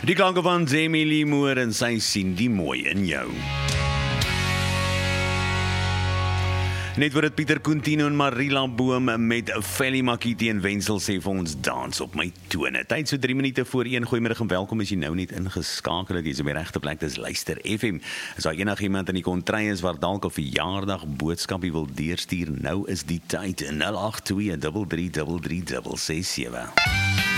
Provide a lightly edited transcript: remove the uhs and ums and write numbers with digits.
Die klanke van Emily Moore en sy sien die mooi in jou. Net voor het Pieter Coutinho en Marila Boom met Feli Makiti en Wenzel sê vir ons dans op my tone. Tyd so 3 minute voor 1. Goeiemiddag en welkom as jy nou net ingeskakel het. Jy is op die regte plek, dis Luister FM. As daar enigiemand in die kontry is waar dalk 'n verjaardag boodskapie wil deurstuur, nou is die tyd. 082 333367.